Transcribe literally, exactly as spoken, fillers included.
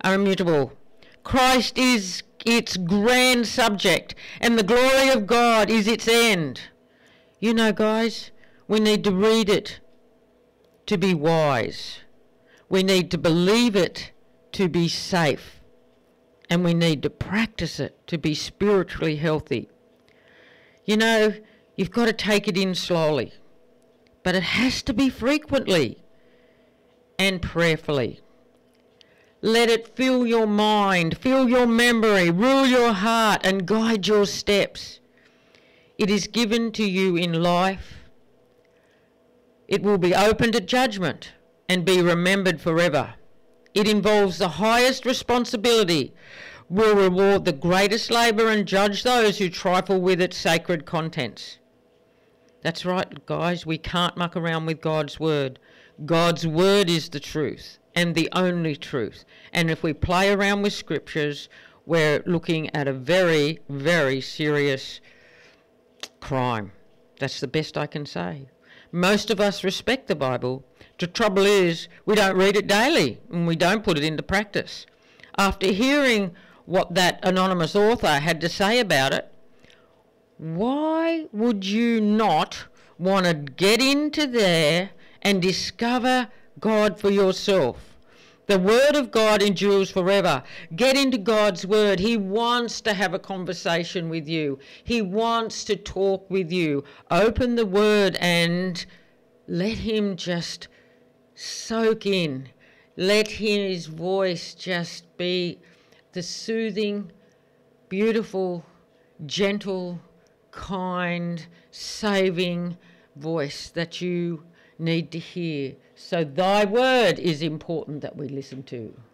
are immutable. Christ is its grand subject, and the glory of God is its end. You know, guys, we need to read it to be wise. We need to believe it to be safe. And we need to practice it to be spiritually healthy. You know, you've got to take it in slowly, but it has to be frequently and prayerfully. Let it fill your mind, fill your memory, rule your heart, and guide your steps. It is given to you in life. It will be opened at judgment and be remembered forever. It involves the highest responsibility, will reward the greatest labour, and judge those who trifle with its sacred contents. That's right, guys, we can't muck around with God's word. God's word is the truth and the only truth. And if we play around with scriptures, we're looking at a very, very serious crime. That's the best I can say. Most of us respect the Bible. The trouble is we don't read it daily and we don't put it into practice. After hearing what that anonymous author had to say about it, why would you not want to get into there and discover God for yourself? The word of God endures forever. Get into God's word. He wants to have a conversation with you. He wants to talk with you. Open the word and let him just soak in. Let his voice just be the soothing, beautiful, gentle, kind, saving voice that you need to hear. So thy word is important that we listen to.